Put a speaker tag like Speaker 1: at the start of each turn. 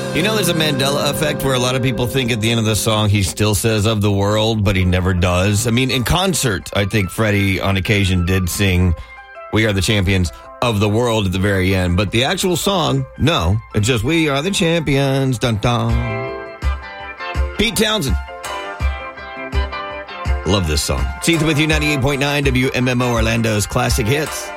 Speaker 1: You know, there's a Mandela effect where a lot of people think at the end of the song he still says of the world, but he never does. I mean, in concert, I think Freddie on occasion did sing We Are the Champions of the World at the very end. But the actual song, no. It's just We Are the Champions. Dun dun. Pete Townsend. Love this song. It's Ethan with you, 98.9 WMMO Orlando's Classic Hits.